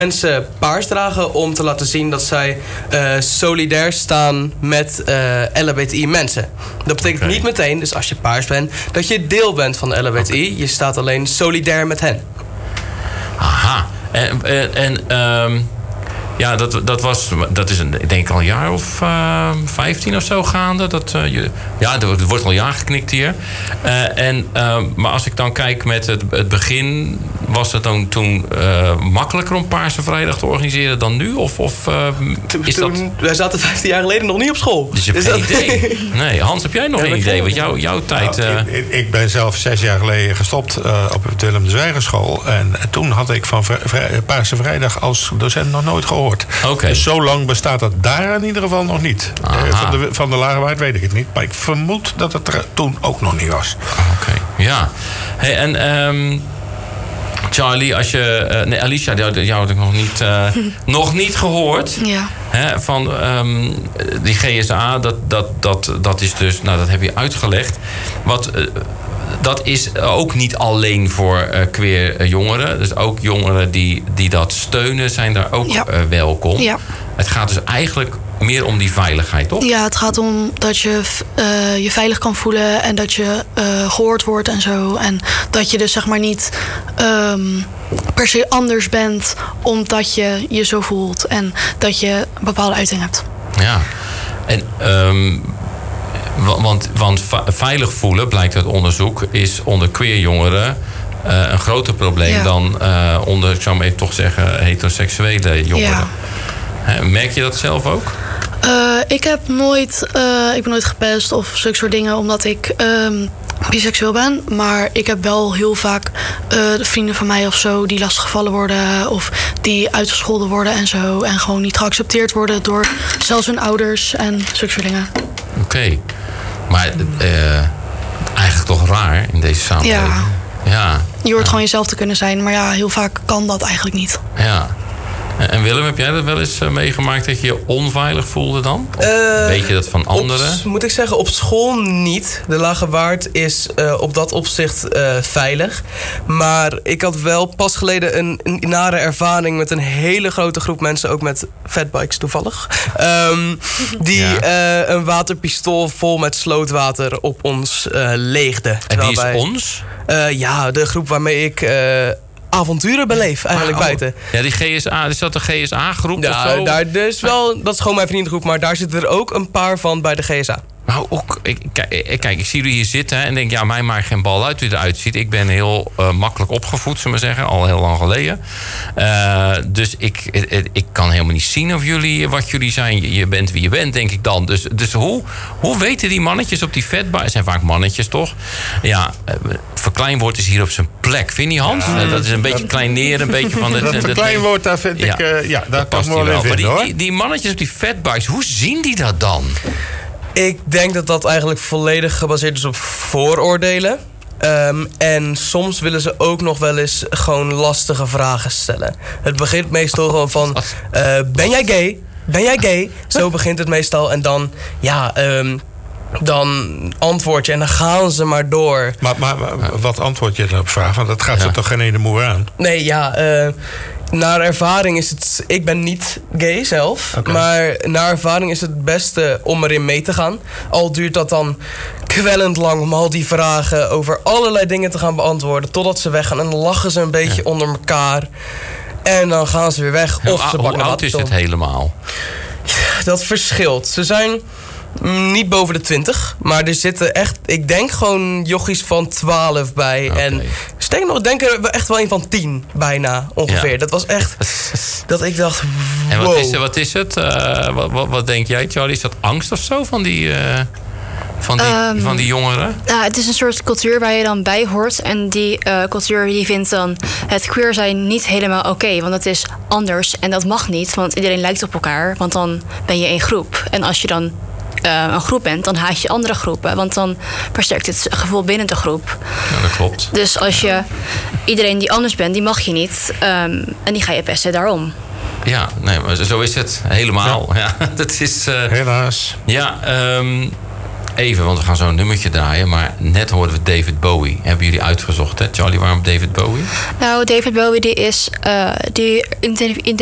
mensen paars dragen om te laten zien dat zij solidair staan met LHBTI mensen. Dat betekent niet meteen, dus als je paars bent, dat je deel bent van de LHBTI. Okay. Je staat alleen solidair met hen. Aha. Ja, dat is ik denk al een jaar of 15 of zo gaande. Er wordt al een jaar geknikt hier. Maar als ik dan kijk met het begin, was het dan toen makkelijker om Paarse Vrijdag te organiseren dan nu? Wij zaten 15 jaar geleden nog niet op school. Dus je hebt geen idee. Nee, Hans, heb jij nog geen idee? Want jouw tijd... Ik ben zelf 6 jaar geleden gestopt op het Willem de Zwijgerschool. En toen had ik van Paarse Vrijdag als docent nog nooit gehoord. Okay. Dus zo lang bestaat dat daar in ieder geval nog niet. Van de Lagerwaard weet ik het niet. Maar ik vermoed dat het er toen ook nog niet was. Oké, ja. Hey, en Charlie, Alicia, jou had ik nog niet gehoord. Ja. Hè, van die GSA, dat is dus, dat heb je uitgelegd. Dat is ook niet alleen voor queer jongeren. Dus ook jongeren die dat steunen zijn daar ook welkom. Ja. Het gaat dus eigenlijk meer om die veiligheid, toch? Ja, het gaat om dat je je veilig kan voelen en dat je gehoord wordt en zo. En dat je dus zeg maar niet per se anders bent omdat je je zo voelt. En dat je een bepaalde uiting hebt. Ja, en... Want veilig voelen, blijkt uit onderzoek, is onder queer jongeren een groter probleem dan onder, ik zou maar even toch zeggen, heteroseksuele jongeren. Ja. Merk je dat zelf ook? Ik ben nooit gepest of zulke soort dingen omdat ik biseksueel ben. Maar ik heb wel heel vaak vrienden van mij of zo die lastiggevallen worden of die uitgescholden worden en zo. En gewoon niet geaccepteerd worden door zelfs hun ouders en zulke soort dingen. Oké. Maar eigenlijk toch raar in deze samenleving. Ja. Je hoort gewoon jezelf te kunnen zijn, maar ja, heel vaak kan dat eigenlijk niet. Ja. En Willem, heb jij dat wel eens meegemaakt dat je je onveilig voelde dan? Weet je dat van anderen? Moet ik zeggen, op school niet. De Lagerwaard is op dat opzicht veilig. Maar ik had wel pas geleden een nare ervaring met een hele grote groep mensen, ook met fatbikes toevallig. Die een waterpistool vol met slootwater op ons leegde. En wie is ons? De groep waarmee ik... avonturen beleef, eigenlijk buiten. Ja, die GSA, is dat de GSA-groep of zo? Dat is gewoon mijn vriendengroep, maar daar zitten er ook een paar van bij de GSA. Nou, ook, ik zie jullie hier zitten en denk, ja, mij maakt geen bal uit hoe je eruit ziet. Ik ben heel makkelijk opgevoed, zullen we maar zeggen, al heel lang geleden. Dus ik kan helemaal niet zien of wat jullie zijn. Je bent wie je bent, denk ik dan. Dus hoe weten die mannetjes op die fatbike? Het zijn vaak mannetjes, toch? Ja, verkleinwoord is hier op zijn plek. Vind je, Hans? Ja, dat is een beetje kleineren, een beetje van... Dat verkleinwoord, daar vind ik... daar kan ik me wel in vinden, hoor. Maar die mannetjes op die fatbikes, hoe zien die dat dan? Ik denk dat dat eigenlijk volledig gebaseerd is op vooroordelen. En soms willen ze ook nog wel eens gewoon lastige vragen stellen. Het begint meestal gewoon van... ben jij gay? Ben jij gay? Zo begint het meestal. En dan... dan antwoord je en dan gaan ze maar door. Maar wat antwoord je daarop vragen? Want dat gaat ze toch geen ene moer aan? Nee, naar ervaring is het... Ik ben niet gay zelf. Okay. Maar naar ervaring is het beste om erin mee te gaan. Al duurt dat dan kwellend lang om al die vragen over allerlei dingen te gaan beantwoorden. Totdat ze weggaan. En dan lachen ze een beetje onder elkaar. En dan gaan ze weer weg. Hoe oud is het helemaal? Dat verschilt. Ze zijn... niet boven de 20, maar er zitten echt, ik denk gewoon jochies van 12 bij. Okay. En sterker nog, denk er echt wel een van 10 bijna ongeveer. Ja. Dat was echt, dat ik dacht, wow. En wat is het? Wat denk jij, Charlie? Is dat angst of zo van die... Van die jongeren? Ja, het is een soort cultuur waar je dan bij hoort. En die cultuur die vindt dan het queer zijn niet helemaal oké. Want dat is anders en dat mag niet. Want iedereen lijkt op elkaar. Want dan ben je één groep. En als je dan een groep bent, dan haat je andere groepen. Want dan versterkt het gevoel binnen de groep. Ja, dat klopt. Dus als je iedereen die anders bent, die mag je niet. En die ga je pesten daarom. Ja, nee, maar zo is het helemaal. Ja. Dat is... Helaas. Ja, even, want we gaan zo een nummertje draaien. Maar net hoorden we David Bowie. Hebben jullie uitgezocht, hè? Charlie, waarom David Bowie? Nou, David Bowie die